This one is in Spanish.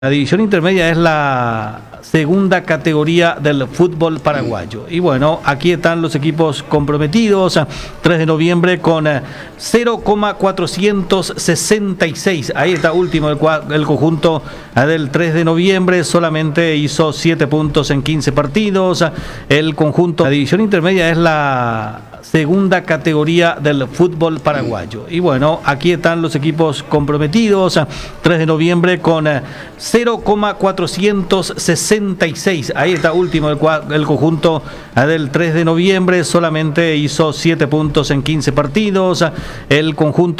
La división intermedia es la segunda categoría del fútbol paraguayo. Y bueno, aquí están los equipos comprometidos. 3 de noviembre con 0,466. Ahí está último el conjunto del 3 de noviembre. Solamente hizo 7 puntos en 15 partidos. El conjunto, la división intermedia es la segunda categoría del fútbol paraguayo. Y bueno, aquí están los equipos comprometidos. 3 de noviembre con 0,466. Ahí está último el conjunto del 3 de noviembre. Solamente hizo 7 puntos en 15 partidos. El conjunto